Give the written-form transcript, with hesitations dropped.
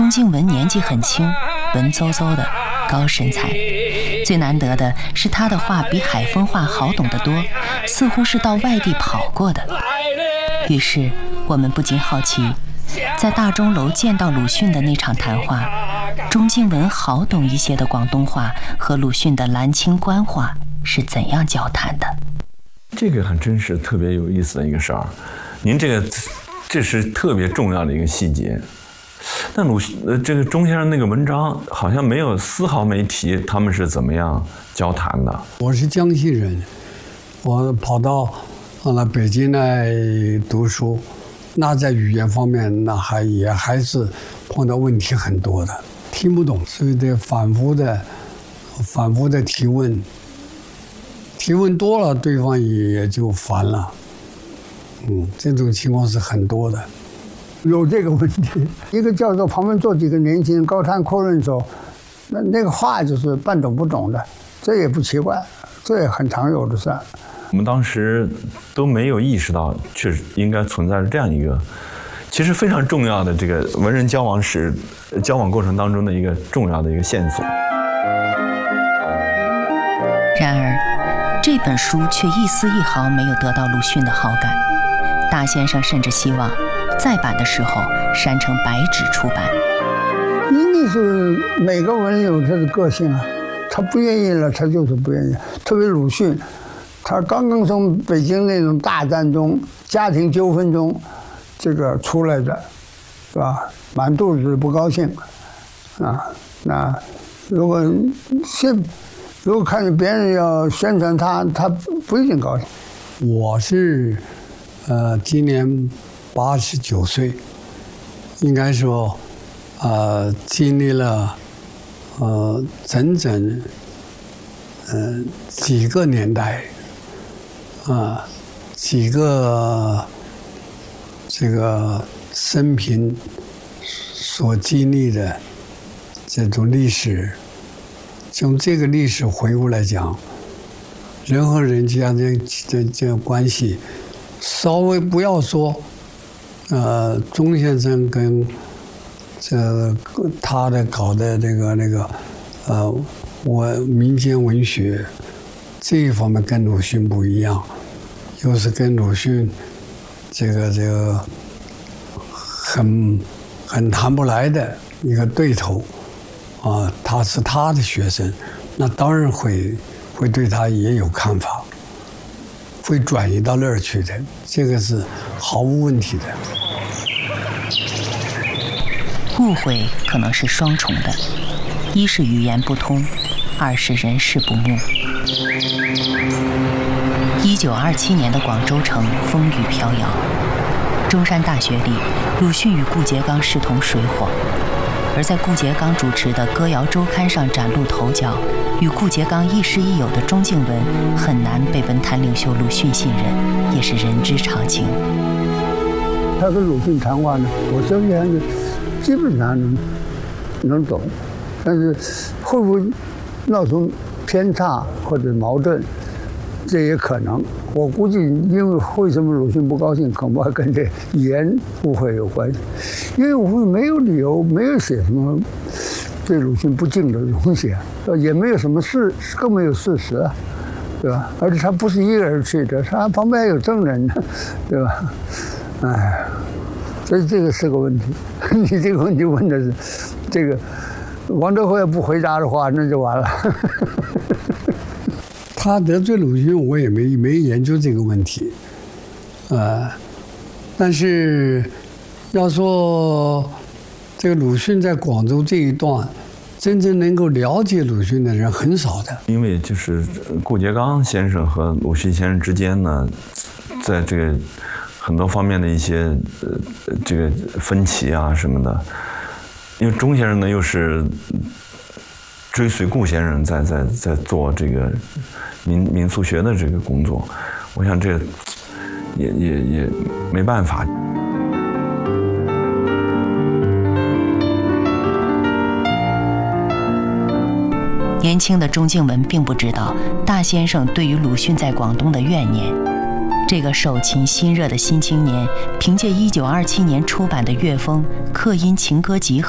钟敬文年纪很轻，文绉绉的，高身材。最难得的是他的话比海风话好懂得多，似乎是到外地跑过的。于是我们不禁好奇，在大钟楼见到鲁迅的那场谈话，钟敬文好懂一些的广东话和鲁迅的兰清官话是怎样交谈的。 这个还真是特别有意思的一个事儿。您这是特别重要的一个细节。但这个钟先生那个文章好像没有丝毫没提他们是怎么样交谈的。 我是江西人，我跑到北京来读书，那在语言方面那也还是碰到问题很多的，听不懂，所以得反复的提问，提问多了对方也就烦了。这种情况是很多的，有这个问题。一个教授旁边坐几个年轻人高谈阔论的时候，那个话就是半懂不懂的，这也不奇怪，这也很常有的事。 我们当时都没有意识到，确实应该存在着这样一个，其实非常重要的这个文人交往过程当中的一个重要的一个线索。 然而，这本书却一丝一毫没有得到鲁迅的好感。大先生甚至希望再版的时候删成白纸出版。 应该是每个文人有他的个性啊，他不愿意了，他就是不愿意。特别鲁迅，他刚刚从北京那种大战中、家庭纠纷中这个出来的，是吧？满肚子不高兴啊。那如果看见别人要宣传他不一定高兴。我是今年89岁，应该说经历了整整几个年代几个这个生平所经历的这种历史。从这个历史回顾来讲，人和人之间的这个关系，稍微不要说，钟先生跟他的搞的我民间文学这一方面跟鲁迅不一样，又是跟鲁迅这个很谈不来的一个对头。他是他的学生，那当然会对他也有看法，会转移到那儿去的，这个是毫无问题的。 误会可能是双重的，一是语言不通，二是人事不睦。1927年的广州城风雨飘摇，中山大学里，鲁迅与顾颉刚势同水火。而在顾颉刚主持的《歌谣周刊》上崭露头角，与顾颉刚亦师亦友的钟敬文很难被文坛领袖鲁迅信任，也是人之常情。 他跟鲁迅谈话呢，我相信还是基本上能懂，但是会不会闹出偏差或者矛盾，这也可能。我估计，因为什么鲁迅不高兴，恐怕跟这语言误会有关系。因为我没有理由，没有写什么对鲁迅不敬的东西，也没有什么事，更没有事实，对吧？而且他不是一个人去的，他旁边还有证人呢，对吧？哎，所以这个是个问题。你这个问题问的是这个，王德辉不回答的话，那就完了。他得罪鲁迅，我也没研究这个问题，但是要说这个鲁迅在广州这一段，真正能够了解鲁迅的人很少的。 因为就是顾颉刚先生和鲁迅先生之间呢，在这个很多方面的一些这个分歧啊什么的，因为钟先生呢又是追随顾先生在做这个民俗学的这个工作，我想这也没办法。 年轻的钟敬文并不知道大先生对于鲁迅在广东的怨念。这个手勤心热的新青年，凭借1927年出版的《乐风》《客音情歌集》